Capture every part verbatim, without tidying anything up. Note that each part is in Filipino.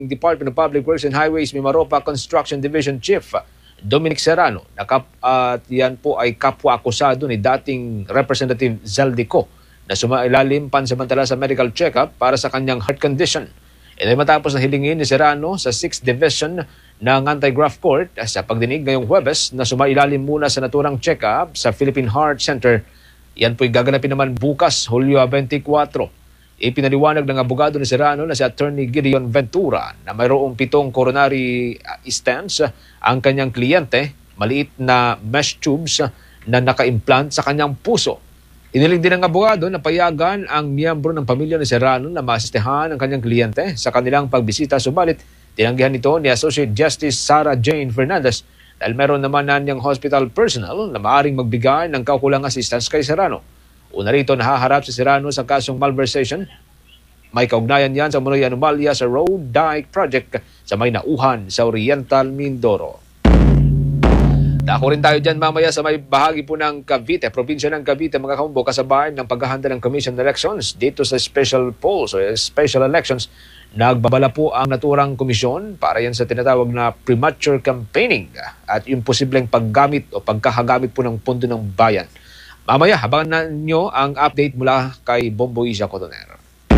Department of Public Works and Highways Mimaropa Construction Division Chief Dominic Serrano. Nakap, at yan po ay kapwa-akusado ni dating Representative Zaldico na sumailalim pansamantala sa medical check-up para sa kanyang heart condition. Ito ay matapos na hilingin ni Serrano sa sixth Division ng Anti-Graft Court sa pagdinig ngayong Huwebes na sumailalim muna sa naturang check-up sa Philippine Heart Center. Yan po'y gaganapin naman bukas, Hulyo twenty-four. Ipinaliwanag ng abogado ni Serrano na si Attorney Gideon Ventura na mayroong pitong coronary stents ang kanyang kliyente, maliit na mesh tubes na naka-implant sa kanyang puso. Iniling din ng abogado na payagan ang miyembro ng pamilya ni Serrano na maasistehan ang kanyang kliyente sa kanilang pagbisita, subalit tinanggihan nito ni Associate Justice Sarah Jane Fernandez dahil meron naman na niyang hospital personnel na maaring magbigay ng kaukulang assistance kay Serrano. Una rito, nahaharap si Serrano sa kasong malversation. May kaugnayan yan sa umunoy anomalya sa Road Dike Project sa may Nauhan sa Oriental Mindoro. Dako rin tayo dyan mamaya sa may bahagi po ng Cavite, probinsya ng Cavite, mga kaumbo, kasabay ng paghahanda ng Commission Elections dito sa special polls o special elections. Nagbabala po ang naturang komisyon para yan sa tinatawag na premature campaigning at yung posibleng paggamit o pagkakagamit po ng pondo ng bayan. Mamaya, abangan nyo ang update mula kay Bombo Isa Cotoner.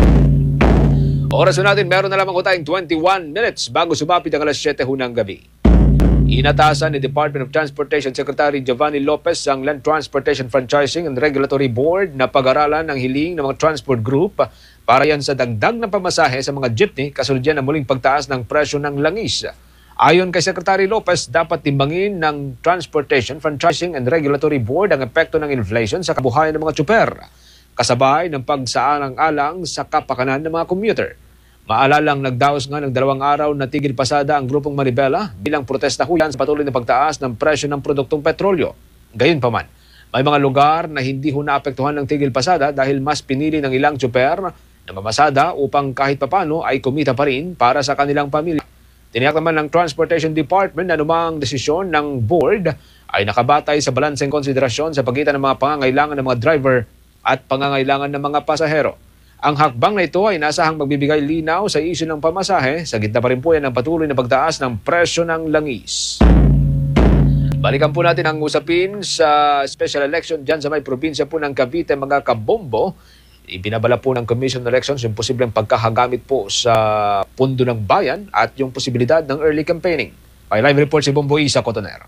Oras na natin, meron na lamang ko tayong twenty-one minutes bago sumapit ang alas siyete ng gabi. Inatasan ni Department of Transportation Secretary Giovanni Lopez ang Land Transportation Franchising and Regulatory Board na pag-aralan ng hiling ng mga transport group para yan sa dagdag na pamasahe sa mga jeepney kasunod yan ang muling pagtaas ng presyo ng langis. Ayon kay Secretary Lopez, dapat timbangin ng Transportation, Franchising and Regulatory Board ang epekto ng inflation sa kabuhayan ng mga tsuper, kasabay ng pagsaalang-alang sa kapakanan ng mga commuter. Maalalang nagdaos nga ng dalawang araw na tigil pasada ang grupong Manibela bilang protesta huyan sa patuloy na pagtaas ng presyo ng produktong petrolyo. Gayunpaman, may mga lugar na hindi ho naapektuhan ng tigil pasada dahil mas pinili ng ilang tsuper na mamasada upang kahit papano ay kumita pa rin para sa kanilang pamilya. Tiniyak naman ng Transportation Department na anumang desisyon ng board ay nakabatay sa balanseng konsiderasyon sa pagitan ng mga pangangailangan ng mga driver at pangangailangan ng mga pasahero. Ang hakbang na ito ay nasahang magbibigay linaw sa isyu ng pamasahe, sa gitna pa rin po yan ng patuloy na pagtaas ng presyo ng langis. Balikan po natin ang usapin sa special election dyan sa may probinsya po ng Cavite, mga kabombo. Ibinabala po ng Commission Elections yung posibleng pagkakagamit po sa pundo ng bayan at yung posibilidad ng early campaigning. May live report si Bombo Isa Cotoner.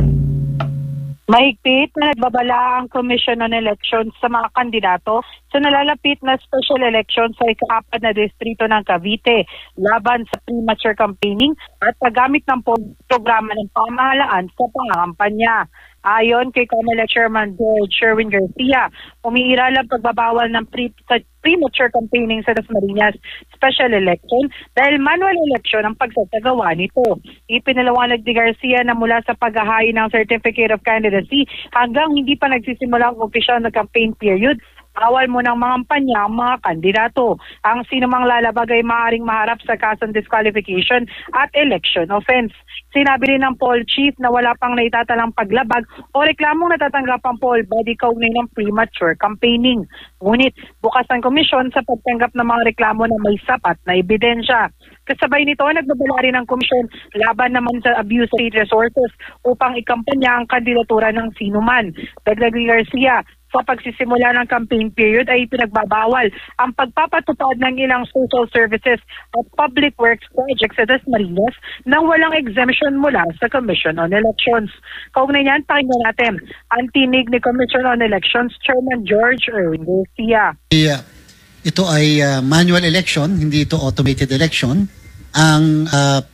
Mahigpit na nagbabala ang Commission on Elections sa mga kandidato sa nalalapit na special election sa ikaapat na distrito ng Cavite laban sa premature campaigning at paggamit ng programa ng pamahalaan sa pangangampanya. Ayon kay COMELEC Chairman George Sherwin Garcia, umiiral ang pagbabawal ng pre premature campaigning sa Dasmariñas special election dahil manual election ang pagsasagawa nito. Ipinaliwanag ni Garcia na mula sa paghahain ng Certificate of Candidacy hanggang hindi pa nagsisimula ang opisyal na campaign period, bawal mo ng mga kampanya ang mga kandidato. Ang sinumang lalabag ay maaaring maharap sa kasong disqualification at election offense. Sinabi rin ng poll chief na wala pang naitatalang paglabag o reklamong natatanggap ang poll body kaugnay ng premature campaigning. Ngunit bukas ang komisyon sa pagtanggap ng mga reklamo na may sapat na ebidensya. Kasabay nito, nagbabala rin ang komisyon laban naman sa abuse of state resources upang ikampanya ang kandidatura ng sinuman. Dagdag ni Garcia, sa pagsisimula ng campaign period ay pinagbabawal ang pagpapatupad ng ilang social services at public works projects sa Dasmariñas nang walang exemption mula sa Commission on Elections. Kaugnay niyan, pakinggan natin ang tinig ni Commission on Elections Chairman George Erwin Garcia. Yeah. Ito ay uh, manual election, hindi ito automated election. Ang uh,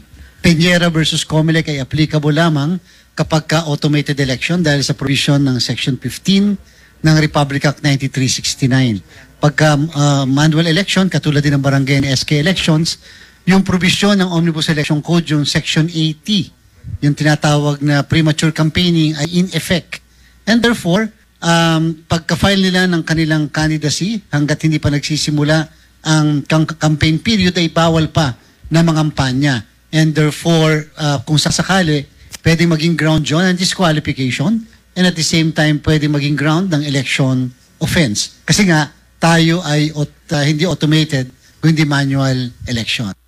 Peñera versus COMELEC ay applicable lamang kapag ka-automated election dahil sa provision ng Section fifteen ng Republic Act ninety-three sixty-nine. Pagka uh, manual election, katulad din ng barangay and S K elections, yung provision ng Omnibus Election Code, yung Section eighty, yung tinatawag na premature campaigning ay in effect. And therefore, um, pagka-file nila ng kanilang candidacy, hanggat hindi pa nagsisimula ang campaign period, ay bawal pa na mangampanya. And therefore, uh, kung sasakali, pwede maging ground yun ng disqualification and at the same time pwede maging ground ng election offense. Kasi nga tayo ay uh, hindi automated kundi manual election.